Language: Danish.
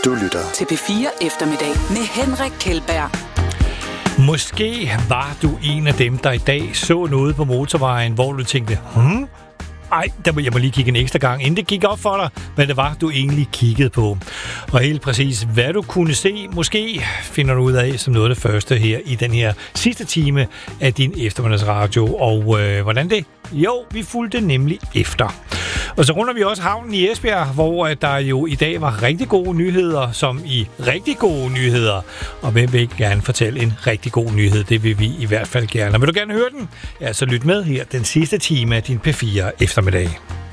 Du lytter til P4 Eftermiddag med Henrik Kjeldberg. Måske var du en af dem, der i dag så noget på motorvejen, hvor du tænkte, ej, der må jeg lige kigge en ekstra gang, inden det gik op for dig, hvad det var, du egentlig kiggede på. Og helt præcis, hvad du kunne se, måske finder du ud af som noget af det første her i den her sidste time af din eftermiddagsradio. Og hvordan det? Jo, vi fulgte nemlig efter. Og så runder vi også havnen i Esbjerg, hvor der jo i dag var rigtig gode nyheder, som i rigtig gode nyheder. Og hvem vil ikke gerne fortælle en rigtig god nyhed? Det vil vi i hvert fald gerne. Og vil du gerne høre den? Ja, så lyt med her den sidste time af din P4 eftermiddag.